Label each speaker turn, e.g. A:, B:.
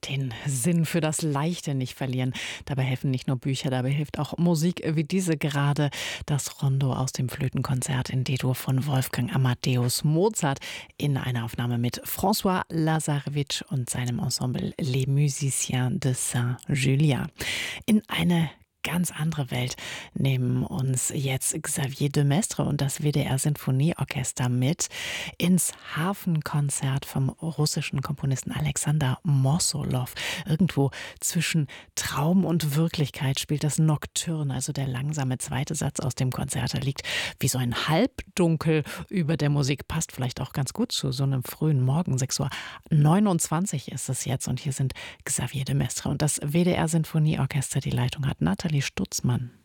A: Den Sinn für das Leichte nicht verlieren. Dabei helfen nicht nur Bücher, dabei hilft auch Musik wie diese gerade. Das Rondo aus dem Flötenkonzert in D-Dur von Wolfgang Amadeus Mozart in einer Aufnahme mit François Lazarevich und seinem Ensemble Les Musiciens de Saint-Julien. In eine ganz andere Welt nehmen uns jetzt Xavier de Maistre und das WDR Sinfonieorchester mit ins Hafenkonzert vom russischen Komponisten Alexander Mossolow. Irgendwo zwischen Traum und Wirklichkeit spielt das Nocturne, also der langsame zweite Satz aus dem Konzert. Er liegt wie so ein Halbdunkel über der Musik, passt vielleicht auch ganz gut zu so einem frühen Morgen. 6:29 Uhr ist es jetzt und hier sind Xavier de Maistre und das WDR Sinfonieorchester. Die Leitung hat Nathalie Stutzmann.